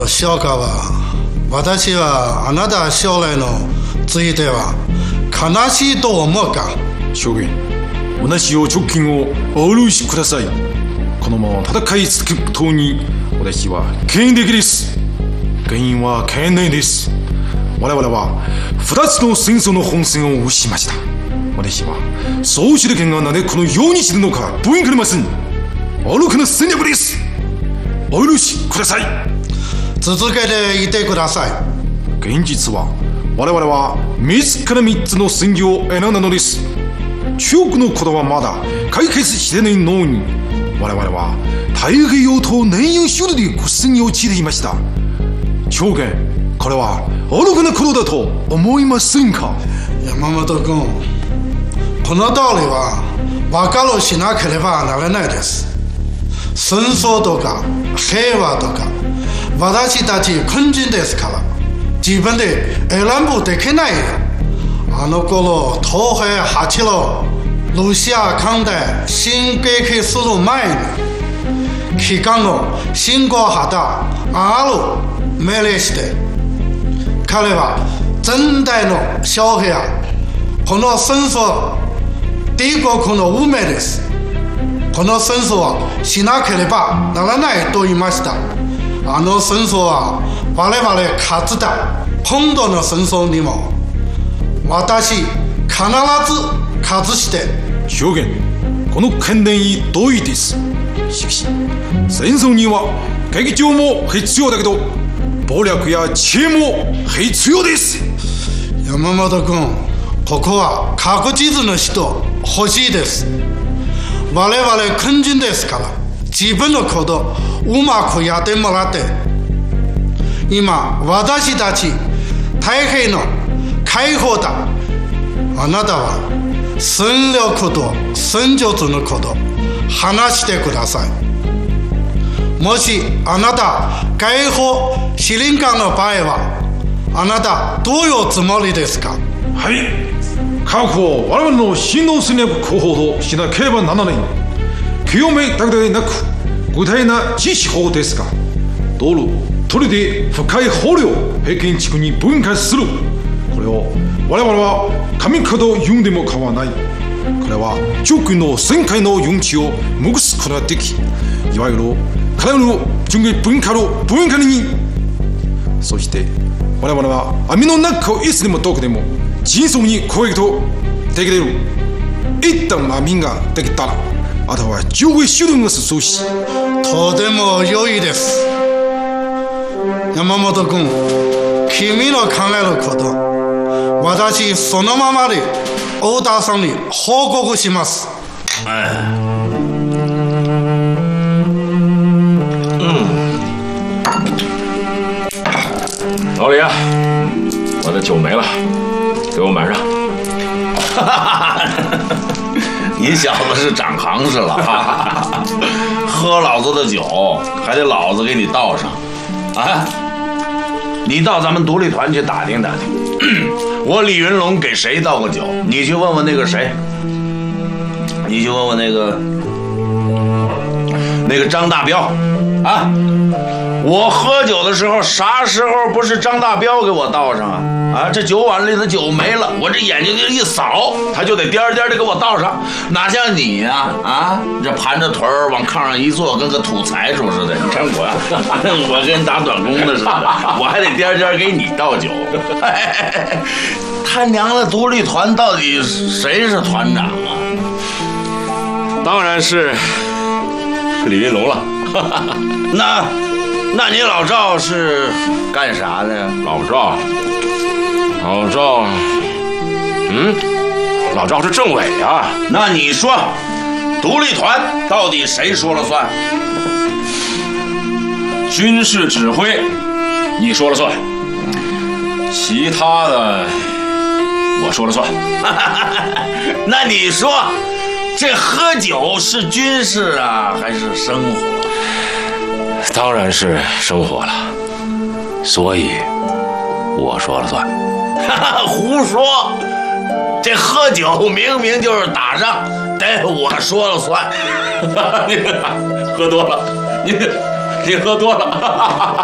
小哥は私はあなた将来のついては悲しいと思うか。 将軍、私を直近をお許しください。このまま戦い続けることに私は権利的です。原因は懸念です。我々は2つの戦争の本戦を失いました。私はそう知る権がなぜこのように知るのか分かりません。愚かな戦略です。お許しください。 続けていてください。 現実は我々は自ら3つの戦略を選んだのです。中国のことはまだ解決してないのに、我々は太平洋と年優勝利で苦戦に陥っていました。将軍、これは愚かなことだと思いませんか。 山本君、この道理は分かるしなければならないです。戦争とか平和とか私たち軍人ですから、自分で選ぶできないよ。あの頃東海8路ロシア艦隊進撃する前に機関の信号旗ある命令して、彼は全体の将兵はこの戦争帝国の運命です。この戦争はしなければならないと言いました。あの戦争は我々勝つだ。今度の戦争にも私必ず勝つして。 将軍、この観念に同意です。しかし戦争には劇場も必要だけど暴力や知恵も必要です。 山本君、ここは確実な人欲しいです。我々軍人ですから、自分のことうまくやってもらって、今私たち太平の解放だ。あなたは戦略と戦術のこと話してください。もしあなた解放司令官の場合は、あなたどういうつもりですか。 はい、科学を我々の真の戦略候補としなければならない。清めだけでなく具体な知識法ですが、道路取りで深い捕虜を平均地区に分解する。これを我々は神方と言うんでも構わない。これは中国の旋回の運気を無すことができ、いわゆる彼らの準備文化の文化に、そして我々は網の中をいつでもどこでも迅速に攻撃とできれる。一旦網ができたら、あとは上下手段が進むし。 とても良いです。山本君、君の考えること、私そのままで太田さんに報告します。 老李啊，我的酒没了，给我满上。 你小子是长行市了啊！喝老子的酒，还得老子给你倒上啊！你到咱们独立团去打听打听，我李云龙给谁倒过酒？你去问问那个谁，你去问问那个张大彪啊！我喝酒的时候，啥时候不是张大彪给我倒上啊？啊，这酒碗里的酒没了，我这眼睛一扫，他就得颠颠的给我倒上，哪像你呀？啊，这盘着腿儿往炕上一坐，跟个土财主似的。你看我，我跟打短工的似的，我还得颠颠给你倒酒。他娘的，独立团到底谁是团长啊？ 当然是李云龙了。 那你老赵是干啥的呀？ 老赵，老赵是政委啊。 那你说，独立团到底谁说了算？ 军事指挥，你说了算。其他的，我说了算。 那你说，这喝酒是军事啊，还是生活？ 当然是生活了，所以我说了算。 胡说！这喝酒明明就是打仗，得我说了算。 你喝多了，你喝多了。